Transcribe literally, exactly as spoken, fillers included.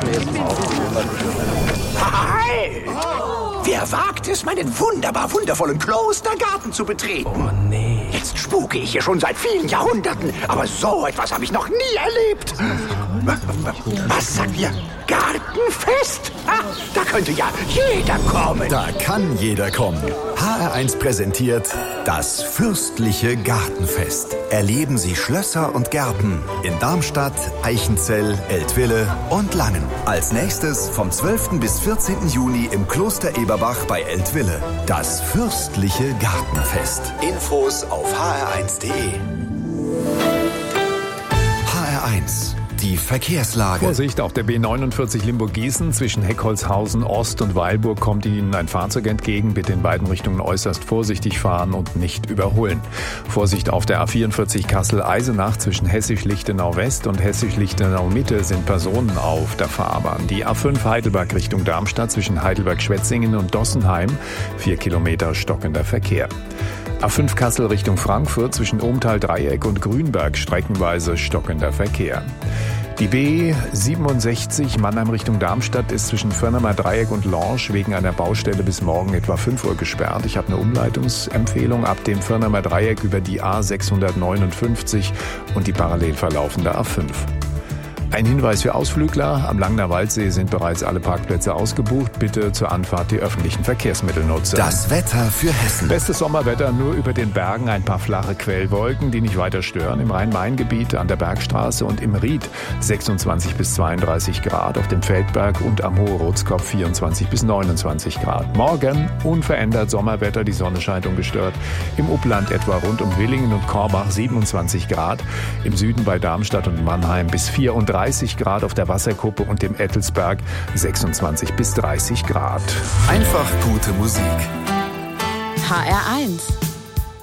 Halt! Wer wagt es, meinen wunderbar wundervollen Klostergarten zu betreten? Oh nee. Jetzt spuke ich hier schon seit vielen Jahrhunderten, aber so etwas habe ich noch nie erlebt. Was sagt ihr? Gartenfest? Ah, da könnte ja jeder kommen. Da kann jeder kommen. H R eins präsentiert das fürstliche Gartenfest. Erleben Sie Schlösser und Gärten in Darmstadt, Eichenzell, Eltville und Langen. Als nächstes vom zwölften bis vierzehnten Juni im Kloster Eberbach bei Eltville. Das fürstliche Gartenfest. Infos auf h r eins punkt d e. H R eins. Die Verkehrslage. Vorsicht, auf der B neunundvierzig Limburg-Gießen zwischen Heckholzhausen Ost und Weilburg kommt Ihnen ein Fahrzeug entgegen. Bitte in beiden Richtungen äußerst vorsichtig fahren und nicht überholen. Vorsicht auf der A vierundvierzig Kassel-Eisenach zwischen Hessisch-Lichtenau West und Hessisch-Lichtenau Mitte sind Personen auf der Fahrbahn. Die A fünf Heidelberg Richtung Darmstadt zwischen Heidelberg-Schwetzingen und Dossenheim. Vier Kilometer stockender Verkehr. A fünf Kassel Richtung Frankfurt zwischen Ohmtal-Dreieck und Grünberg streckenweise stockender Verkehr. Die B siebenundsechzig Mannheim Richtung Darmstadt ist zwischen Förnermer Dreieck und Lorsch wegen einer Baustelle bis morgen etwa fünf Uhr gesperrt. Ich habe eine Umleitungsempfehlung ab dem Förnermer Dreieck über die A sechshundertneunundfünfzig und die parallel verlaufende A fünf. Ein Hinweis für Ausflügler. Am Langner Waldsee sind bereits alle Parkplätze ausgebucht. Bitte zur Anfahrt die öffentlichen Verkehrsmittel nutzen. Das Wetter für Hessen. Bestes Sommerwetter, nur über den Bergen ein paar flache Quellwolken, die nicht weiter stören. Im Rhein-Main-Gebiet, an der Bergstraße und im Ried sechsundzwanzig bis zweiunddreißig Grad. Auf dem Feldberg und am Hohe-Rotskopf vierundzwanzig bis neunundzwanzig Grad. Morgen unverändert Sommerwetter, die Sonne scheint ungestört. Im Upland etwa rund um Willingen und Korbach siebenundzwanzig Grad. Im Süden bei Darmstadt und Mannheim bis vierunddreißig Grad, auf der Wasserkuppe und dem Ettelsberg sechsundzwanzig bis dreißig Grad. Einfach gute Musik. H R eins